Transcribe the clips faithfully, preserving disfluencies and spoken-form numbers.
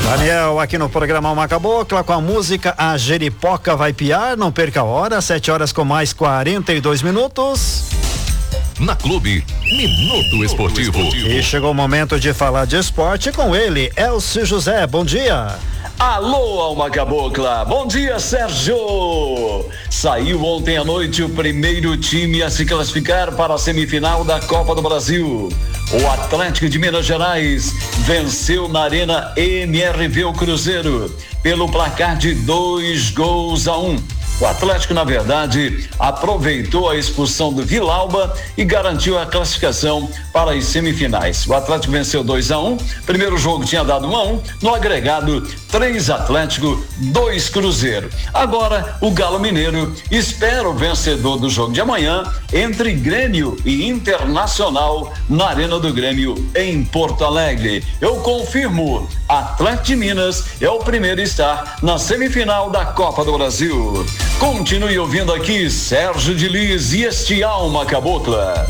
Daniel aqui no programa Alma Cabocla com a música A Jeripoca Vai Piar. Não perca a hora, sete horas com mais quarenta e dois minutos. Na Clube, Minuto Esportivo. E chegou o momento de falar de esporte com ele, Elcio José. Bom dia. Alô, Alma Cabocla. Bom dia, Sérgio. Saiu ontem à noite o primeiro time a se classificar para a semifinal da Copa do Brasil. O Atlético de Minas Gerais venceu na Arena M R V o Cruzeiro pelo placar de dois gols a um. O Atlético, na verdade, aproveitou a expulsão do Vilauba e garantiu a classificação para as semifinais. O Atlético venceu dois a um. Primeiro jogo tinha dado um a um. No agregado, três Atlético, dois Cruzeiro. Agora, o Galo Mineiro espera o vencedor do jogo de amanhã entre Grêmio e Internacional na Arena do Grêmio em Porto Alegre. Eu confirmo, Atlético de Minas é o primeiro a estar na semifinal da Copa do Brasil. Continue ouvindo aqui Sérgio de Liz e este Alma Cabocla.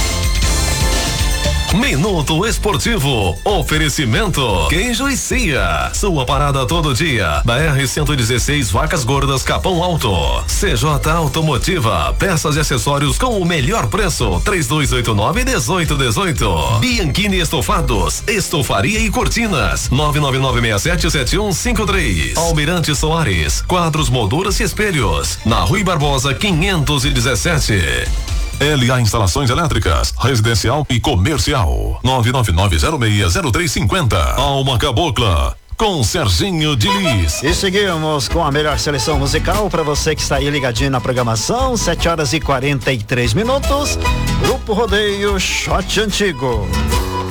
Minuto Esportivo. Oferecimento Queijo e Cia. Sua parada todo dia. Da R cento e dezesseis Vacas Gordas Capão Alto. C J Automotiva. Peças e acessórios com o melhor preço. três dois oito nove, um oito um oito. Bianchini Estofados. Estofaria e cortinas. nove nove nove seis sete sete um cinco três. Almirante Soares. Quadros, molduras e espelhos. Na Rui Barbosa quinhentos e dezessete. L A Instalações Elétricas, Residencial e Comercial. nove nove nove zero seis zero três cinco zero. Alma Cabocla, com Serginho de Liz. E seguimos com a melhor seleção musical para você que está aí ligadinho na programação. sete horas e quarenta e três minutos. Grupo Rodeio Shot Antigo.